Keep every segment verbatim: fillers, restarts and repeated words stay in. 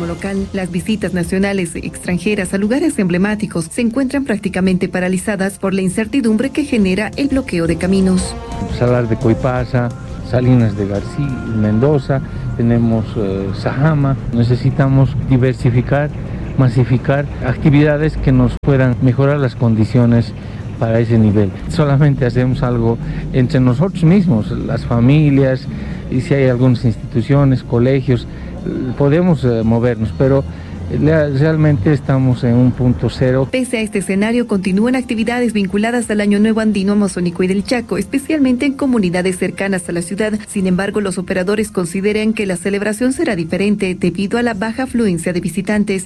turismo local. Las visitas nacionales y extranjeras a lugares emblemáticos se encuentran prácticamente paralizadas por la incertidumbre que genera el bloqueo de caminos. Salar de Coipasa, Salinas de García, Mendoza, tenemos eh, Sajama. Necesitamos diversificar, masificar actividades que nos puedan mejorar las condiciones para ese nivel. Solamente hacemos algo entre nosotros mismos, las familias, y si hay algunas instituciones, colegios, podemos eh, movernos, pero realmente estamos en un punto cero. Pese a este escenario, continúan actividades vinculadas al Año Nuevo Andino Amazónico y del Chaco, especialmente en comunidades cercanas a la ciudad. Sin embargo, los operadores consideran que la celebración será diferente debido a la baja afluencia de visitantes.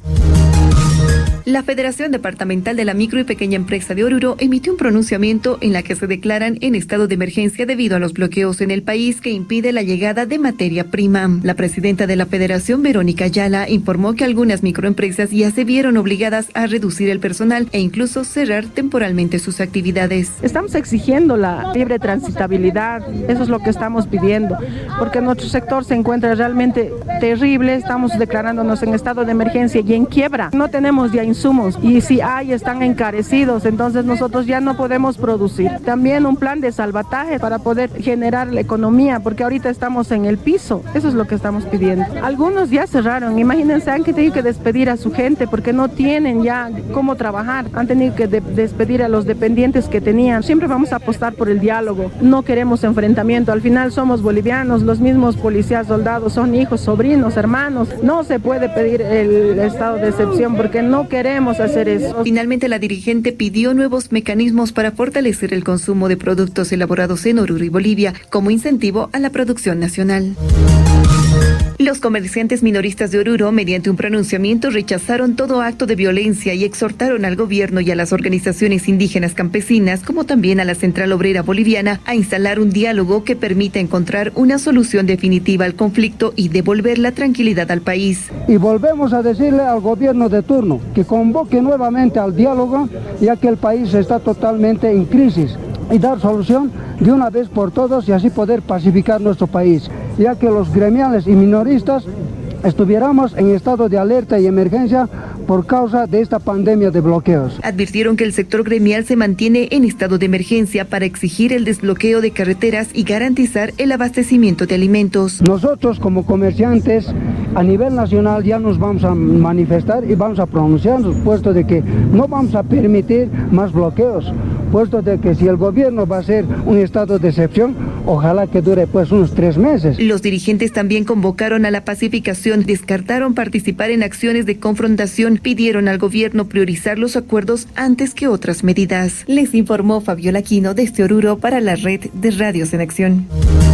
La Federación Departamental de la Micro y Pequeña Empresa de Oruro emitió un pronunciamiento en la que se declaran en estado de emergencia debido a los bloqueos en el país que impide la llegada de materia prima. La presidenta de la Federación, Verónica Ayala, informó que algunas microempresas ya se vieron obligadas a reducir el personal e incluso cerrar temporalmente sus actividades. Estamos exigiendo la libre transitabilidad, eso es lo que estamos pidiendo, porque nuestro sector se encuentra realmente terrible, estamos declarándonos en estado de emergencia y en quiebra. No tenemos ya insumos y si hay están encarecidos, entonces nosotros ya no podemos producir. También un plan de salvataje para poder generar la economía, porque ahorita estamos en el piso, eso es lo que estamos pidiendo. Algunos ya cerraron, imagínense, han tenido que despedir a su gente porque no tienen ya cómo trabajar, han tenido que de- despedir a los dependientes que tenían. Siempre vamos a apostar por el diálogo, no queremos enfrentamiento, al final somos bolivianos, los mismos policías, soldados son hijos, sobrinos, hermanos, no se puede pedir el estado de excepción porque no queremos hacer eso. Finalmente, la dirigente pidió nuevos mecanismos para fortalecer el consumo de productos elaborados en Oruro y Bolivia como incentivo a la producción nacional. Los comerciantes minoristas de Oruro, mediante un pronunciamiento, rechazaron todo acto de violencia y exhortaron al gobierno y a las organizaciones indígenas campesinas, como también a la Central Obrera Boliviana, a instalar un diálogo que permita encontrar una solución definitiva al conflicto y devolver la tranquilidad al país. Y volvemos a decirle al gobierno de turno que convoque nuevamente al diálogo, ya que el país está totalmente en crisis, y dar solución de una vez por todas y así poder pacificar nuestro país, ya que los gremiales y minoristas estuviéramos en estado de alerta y emergencia por causa de esta pandemia de bloqueos. Advirtieron que el sector gremial se mantiene en estado de emergencia para exigir el desbloqueo de carreteras y garantizar el abastecimiento de alimentos. Nosotros como comerciantes a nivel nacional ya nos vamos a manifestar y vamos a pronunciarnos, puesto de que no vamos a permitir más bloqueos, puesto de que si el gobierno va a hacer un estado de excepción, ojalá que dure pues unos tres meses. Los dirigentes también convocaron a la pacificación, descartaron participar en acciones de confrontación, pidieron al gobierno priorizar los acuerdos antes que otras medidas. Les informó Fabiola Aquino desde Oruro para la red de Radios en Acción.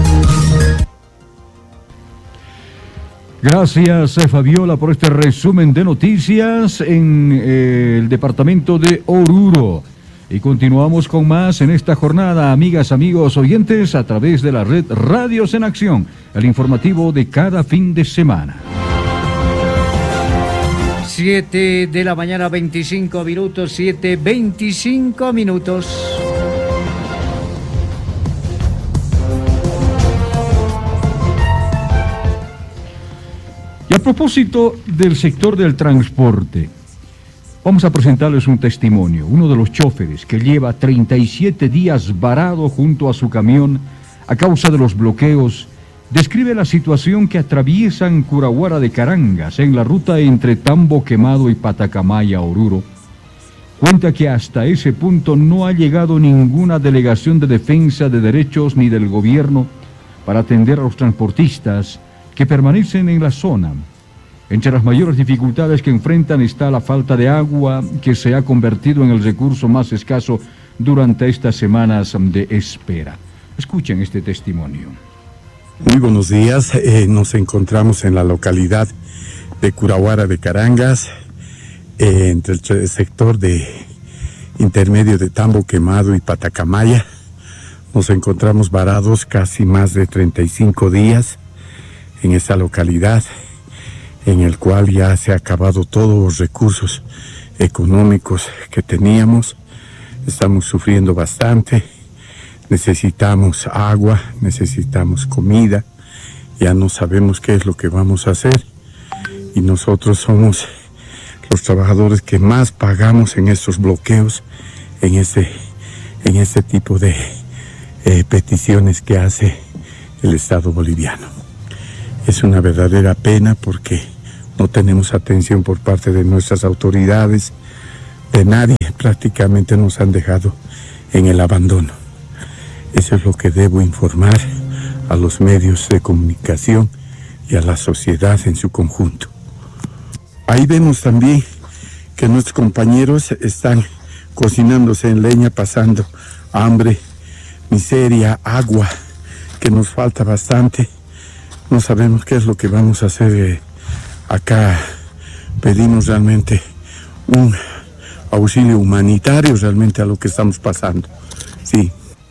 Gracias, Fabiola, por este resumen de noticias en eh, el departamento de Oruro. Y continuamos con más en esta jornada, amigas, amigos, oyentes, a través de la red Radios en Acción, el informativo de cada fin de semana. siete de la mañana, veinticinco minutos, siete, veinticinco minutos. Y a propósito del sector del transporte, vamos a presentarles un testimonio. Uno de los choferes que lleva treinta y siete días varado junto a su camión a causa de los bloqueos, describe la situación que atraviesan Curahuara de Carangas en la ruta entre Tambo Quemado y Patacamaya, Oruro. Cuenta que hasta ese punto no ha llegado ninguna delegación de defensa de derechos ni del gobierno para atender a los transportistas que permanecen en la zona. Entre las mayores dificultades que enfrentan está la falta de agua, que se ha convertido en el recurso más escaso durante estas semanas de espera. Escuchen este testimonio. Muy buenos días, eh, nos encontramos en la localidad de Curahuara de Carangas, eh, entre el sector de intermedio de Tambo Quemado y Patacamaya. Nos encontramos varados casi más de treinta y cinco días en esta localidad, en el cual ya se han acabado todos los recursos económicos que teníamos. Estamos sufriendo bastante, necesitamos agua, necesitamos comida, ya no sabemos qué es lo que vamos a hacer. y nosotros somos los trabajadores que más pagamos en estos bloqueos, en este, en este tipo de eh, peticiones que hace el Estado boliviano. Es una verdadera pena porque no tenemos atención por parte de nuestras autoridades, de nadie, prácticamente nos han dejado en el abandono. Eso es lo que debo informar a los medios de comunicación y a la sociedad en su conjunto. Ahí vemos también que nuestros compañeros están cocinándose en leña, pasando hambre, miseria, agua, que nos falta bastante. No sabemos qué es lo que vamos a hacer eh, acá. Pedimos realmente un auxilio humanitario realmente a lo que estamos pasando. Sí.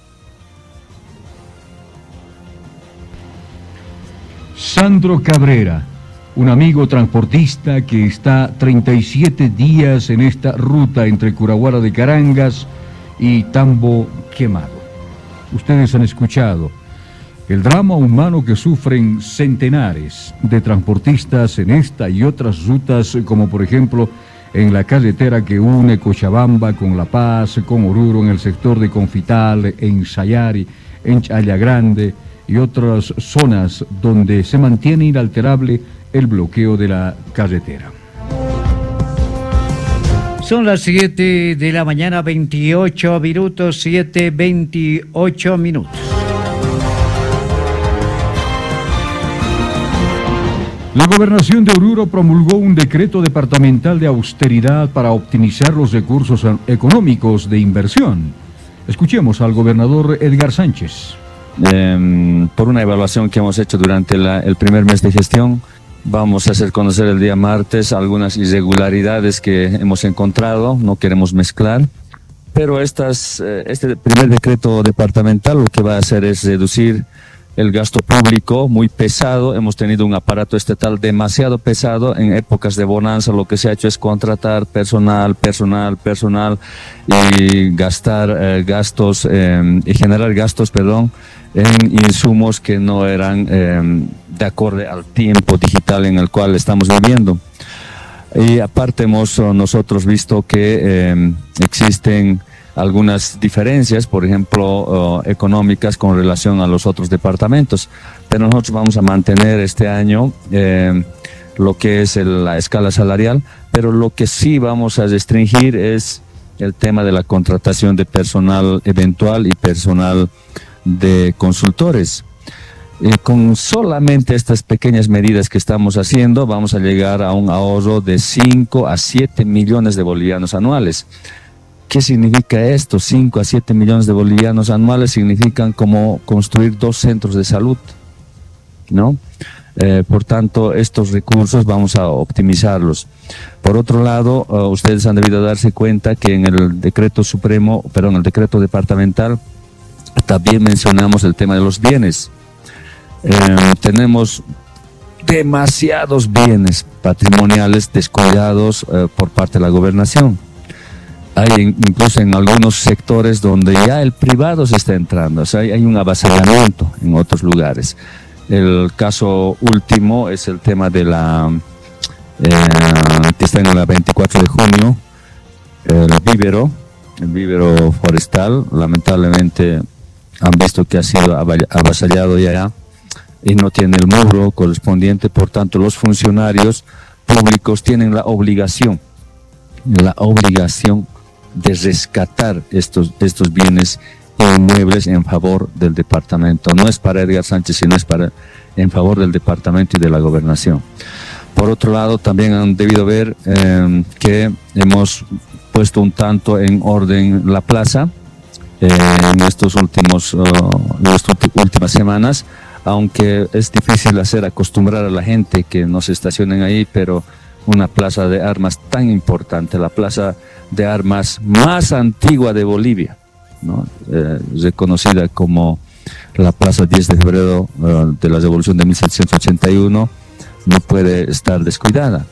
Sandro Cabrera, un amigo transportista que está treinta y siete días en esta ruta entre Curahuara de Carangas y Tambo Quemado. Ustedes han escuchado el drama humano que sufren centenares de transportistas en esta y otras rutas, como por ejemplo en la carretera que une Cochabamba con La Paz, con Oruro, en el sector de Confital, en Sayari, en Chaya Grande y otras zonas donde se mantiene inalterable el bloqueo de la carretera. Son las siete de la mañana, veintiocho minutos, siete veintiocho minutos. La Gobernación de Oruro promulgó un decreto departamental de austeridad para optimizar los recursos económicos de inversión. Escuchemos al gobernador Edgar Sánchez. Eh, por una evaluación que hemos hecho durante la, el primer mes de gestión, vamos a hacer conocer el día martes algunas irregularidades que hemos encontrado, no queremos mezclar, pero estas, eh, este primer decreto departamental lo que va a hacer es reducir el gasto público muy pesado. Hemos tenido un aparato estatal demasiado pesado. En épocas de bonanza lo que se ha hecho es contratar personal, personal, personal y gastar eh, gastos eh, y generar gastos, perdón, en insumos que no eran eh, de acorde al tiempo digital en el cual estamos viviendo. Y aparte hemos nosotros visto que eh, existen algunas diferencias, por ejemplo, uh, económicas con relación a los otros departamentos, pero nosotros vamos a mantener este año eh, lo que es el, la escala salarial, pero lo que sí vamos a restringir es el tema de la contratación de personal eventual y personal de consultores. Eh, con solamente estas pequeñas medidas que estamos haciendo, vamos a llegar a un ahorro de cinco a siete millones de bolivianos anuales. ¿Qué significa esto? cinco a siete millones de bolivianos anuales significan como construir dos centros de salud, ¿no? Eh, por tanto, estos recursos vamos a optimizarlos. Por otro lado, uh, ustedes han debido darse cuenta que en el decreto supremo, perdón, el decreto departamental, también mencionamos el tema de los bienes. Eh, tenemos demasiados bienes patrimoniales descuidados uh, por parte de la gobernación. Hay incluso en algunos sectores donde ya el privado se está entrando, o sea, hay, hay un avasallamiento en otros lugares. El caso último es el tema de la, eh, que está en la veinticuatro de junio, el vívero, el vívero forestal, lamentablemente han visto que ha sido avasallado ya y no tiene el muro correspondiente, por tanto los funcionarios públicos tienen la obligación, la obligación de rescatar estos, estos bienes inmuebles en favor del departamento. No es para Edgar Sánchez, sino es para, en favor del departamento y de la gobernación. Por otro lado, también han debido ver eh, que hemos puesto un tanto en orden la plaza eh, en estos últimos, uh, en estas últimas semanas, aunque es difícil hacer acostumbrar a la gente que no se estacionen ahí, pero una plaza de armas tan importante, la plaza de armas más antigua de Bolivia, ¿no? Eh, reconocida como la plaza diez de febrero uh, de la revolución de mil setecientos ochenta y uno, no puede estar descuidada.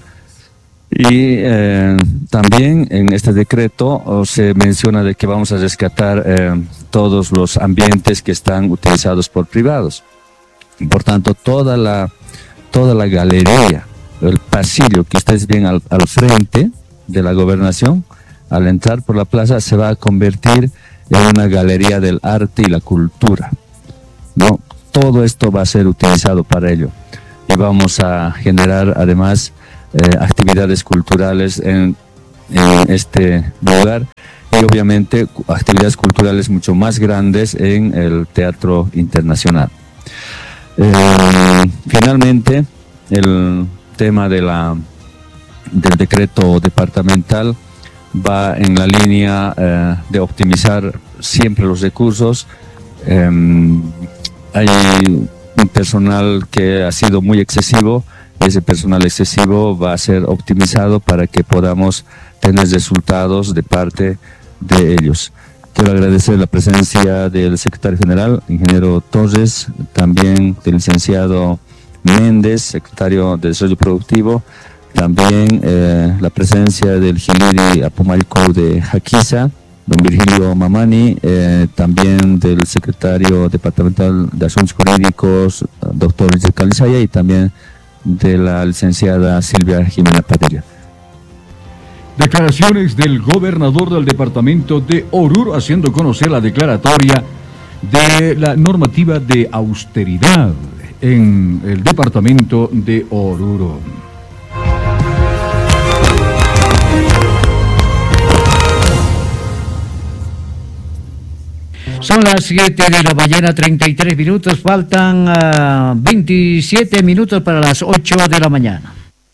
Y eh, también en este decreto oh, se menciona de que vamos a rescatar eh, todos los ambientes que están utilizados por privados. Por tanto, toda la, toda la galería el pasillo que ustedes ven al, al frente de la gobernación, al entrar por la plaza, se va a convertir en una galería del arte y la cultura, ¿no? Todo esto va a ser utilizado para ello. Y vamos a generar además eh, actividades culturales en, en este lugar, y obviamente actividades culturales mucho más grandes en el Teatro Internacional. Eh, finalmente, el tema de la, del decreto departamental va en la línea eh, de optimizar siempre los recursos. Eh, hay un personal que ha sido muy excesivo. Ese personal excesivo va a ser optimizado para que podamos tener resultados de parte de ellos. Quiero agradecer la presencia del secretario general, ingeniero Torres, también del licenciado Méndez, secretario de Desarrollo Productivo, también eh, la presencia del Hiliri Apumayco de Jaquiza, don Virgilio Mamani, eh, también del secretario departamental de Asuntos Jurídicos, doctor Richard Calizaya, y también de la licenciada Silvia Jimena Padilla. Declaraciones del gobernador del departamento de Oruro haciendo conocer la declaratoria de la normativa de austeridad en el departamento de Oruro. Son las siete de la mañana, treinta y tres minutos, faltan uh, veintisiete minutos para las ocho de la mañana.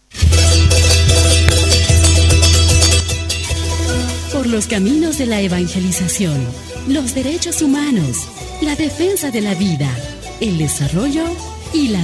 Por los caminos de la evangelización, los derechos humanos, la defensa de la vida, el desarrollo y la